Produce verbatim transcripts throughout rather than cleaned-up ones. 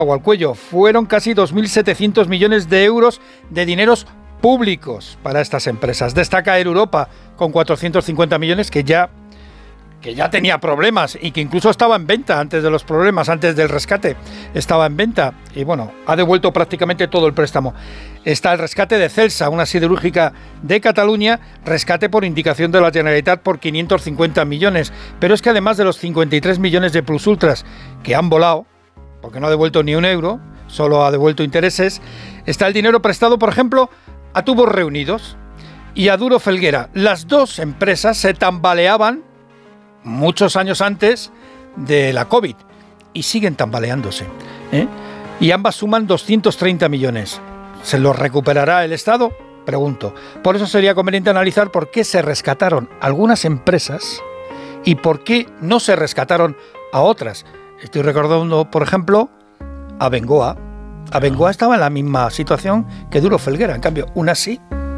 o al cuello. Fueron casi dos mil setecientos millones de euros de dineros públicos para estas empresas. Destaca Air Europa con cuatrocientos cincuenta millones, que ya, que ya tenía problemas y que incluso estaba en venta antes de los problemas, antes del rescate. Estaba en venta y bueno, ha devuelto prácticamente todo el préstamo. Está el rescate de Celsa, una siderúrgica de Cataluña, rescate por indicación de la Generalitat por quinientos cincuenta millones. Pero es que además de los cincuenta y tres millones de Plus Ultras que han volado, porque no ha devuelto ni un euro, solo ha devuelto intereses, está el dinero prestado, por ejemplo, a Tubos Reunidos y a Duro Felguera. Las dos empresas se tambaleaban muchos años antes de la COVID y siguen tambaleándose, ¿eh? Y ambas suman doscientos treinta millones. ¿Se los recuperará el Estado? Pregunto. Por eso sería conveniente analizar por qué se rescataron algunas empresas y por qué no se rescataron a otras. Estoy recordando, por ejemplo, a Bengoa. A Bengoa estaba en la misma situación que Duro Felguera. En cambio, una sí,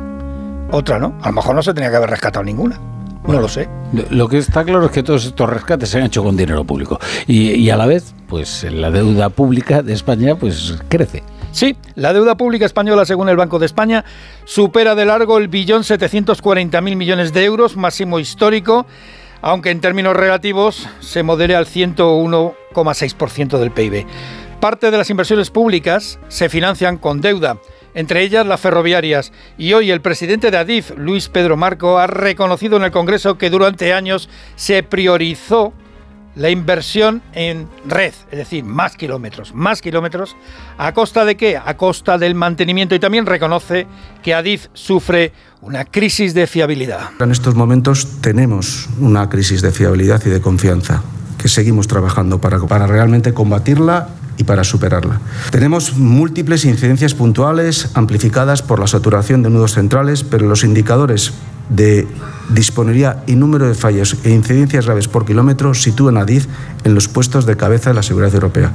otra no. A lo mejor no se tenía que haber rescatado ninguna. No lo sé. Lo que está claro es que todos estos rescates se han hecho con dinero público. Y, y a la vez, pues la deuda pública de España pues crece. Sí, la deuda pública española, según el Banco de España, supera de largo el billón setecientos cuarenta mil millones de euros, máximo histórico, aunque en términos relativos se modere al ciento uno coma seis por ciento del P I B. Parte de las inversiones públicas se financian con deuda, entre ellas las ferroviarias, y hoy el presidente de Adif, Luis Pedro Marco, ha reconocido en el Congreso que durante años se priorizó la inversión en red, es decir, más kilómetros, más kilómetros, ¿a costa de qué? A costa del mantenimiento, y también reconoce que Adif sufre una crisis de fiabilidad. En estos momentos tenemos una crisis de fiabilidad y de confianza, que seguimos trabajando para, para realmente combatirla y para superarla. Tenemos múltiples incidencias puntuales amplificadas por la saturación de nudos centrales, pero los indicadores de disponibilidad y número de fallos e incidencias graves por kilómetro sitúan a Adif en los puestos de cabeza de la seguridad europea.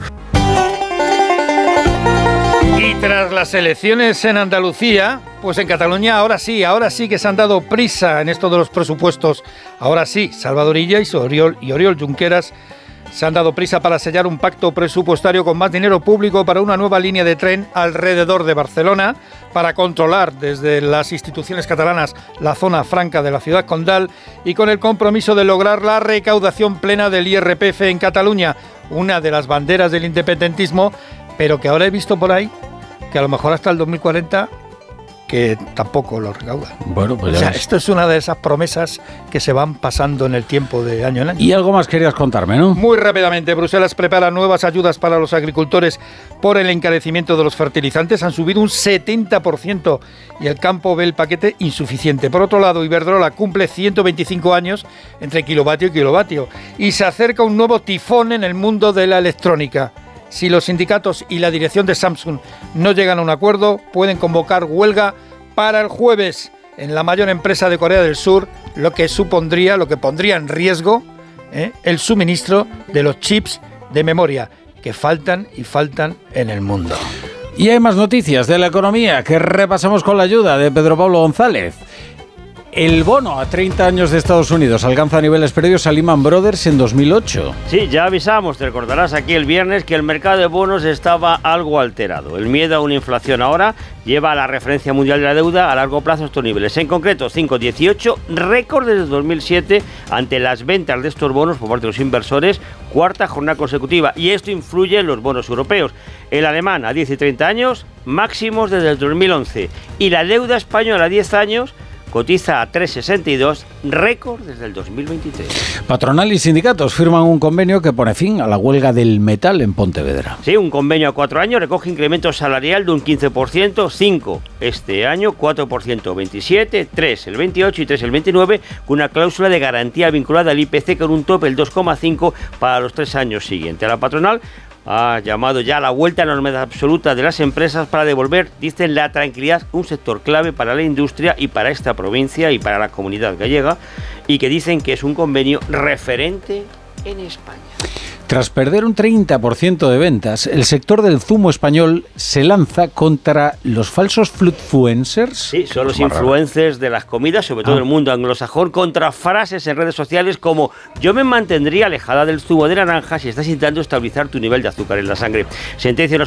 Y tras las elecciones en Andalucía, pues en Cataluña ahora sí, ahora sí que se han dado prisa en esto de los presupuestos. Ahora sí, Salvador Illa y Oriol, y Oriol Junqueras se han dado prisa para sellar un pacto presupuestario con más dinero público para una nueva línea de tren alrededor de Barcelona, para controlar desde las instituciones catalanas la zona franca de la ciudad condal y con el compromiso de lograr la recaudación plena del I R P F en Cataluña, una de las banderas del independentismo, pero que ahora he visto por ahí que a lo mejor hasta el dos mil cuarenta que tampoco lo recaudan. Bueno, pues o ya sea, ves. esto es una de esas promesas que se van pasando en el tiempo de año en año. Y algo más querías contarme, ¿no? Muy rápidamente, Bruselas prepara nuevas ayudas para los agricultores por el encarecimiento de los fertilizantes. Han subido un setenta por ciento y el campo ve el paquete insuficiente. Por otro lado, Iberdrola cumple ciento veinticinco años entre kilovatio y kilovatio y se acerca un nuevo tifón en el mundo de la electrónica. Si los sindicatos y la dirección de Samsung no llegan a un acuerdo, pueden convocar huelga para el jueves en la mayor empresa de Corea del Sur, lo que supondría, lo que pondría en riesgo ¿eh? el suministro de los chips de memoria que faltan y faltan en el mundo. Y hay más noticias de la economía que repasamos con la ayuda de Pedro Pablo González. El bono a treinta años de Estados Unidos alcanza niveles previos a Lehman Brothers en dos mil ocho. Sí, ya avisamos, te recordarás aquí el viernes que el mercado de bonos estaba algo alterado. El miedo a una inflación ahora lleva a la referencia mundial de la deuda a largo plazo a estos niveles. En concreto, cinco coma dieciocho, récord desde dos mil siete ante las ventas de estos bonos por parte de los inversores, cuarta jornada consecutiva. Y esto influye en los bonos europeos. El alemán a diez y treinta años, máximos desde el dos mil once. Y la deuda española a diez años cotiza a tres coma sesenta y dos, récord desde el dos mil veintitrés. Patronal y sindicatos firman un convenio que pone fin a la huelga del metal en Pontevedra. Sí, un convenio a cuatro años recoge incremento salarial de un quince por ciento, cinco este año, cuatro por ciento veintisiete, tres el veintiocho y tres el veintinueve, con una cláusula de garantía vinculada al I P C con un tope del dos coma cinco para los tres años siguientes. La patronal ha llamado ya a la vuelta a la normalidad absoluta de las empresas para devolver, dicen, la tranquilidad, un sector clave para la industria y para esta provincia y para la comunidad gallega, y que dicen que es un convenio referente en España. Tras perder un treinta por ciento de ventas, el sector del zumo español se lanza contra los falsos influencers. Sí, son los influencers de las comidas, sobre todo ah. en el mundo anglosajón, contra frases en redes sociales como yo me mantendría alejada del zumo de naranja si estás intentando estabilizar tu nivel de azúcar en la sangre. Sentencia